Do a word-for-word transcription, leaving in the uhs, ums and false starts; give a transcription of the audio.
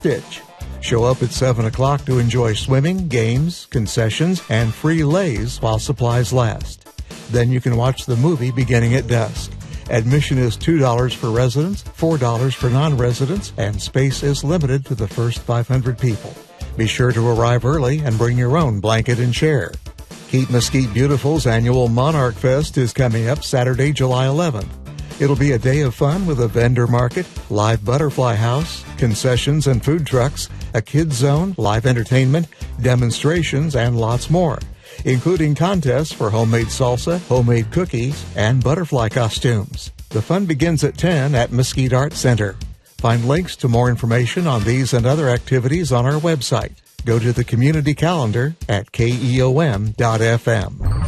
Ditch. Show up at seven o'clock to enjoy swimming, games, concessions, and free lays while supplies last. Then you can watch the movie beginning at dusk. Admission is two dollars for residents, four dollars for non-residents, and space is limited to the first five hundred people. Be sure to arrive early and bring your own blanket and chair. Keep Mesquite Beautiful's annual Monarch Fest is coming up Saturday, July eleventh. It'll be a day of fun with a vendor market, live butterfly house, concessions and food trucks, a kids zone, live entertainment, demonstrations, and lots more, including contests for homemade salsa, homemade cookies, and butterfly costumes. The fun begins at ten at Mesquite Arts Center. Find links to more information on these and other activities on our website. Go to the community calendar at K E O M dot F M.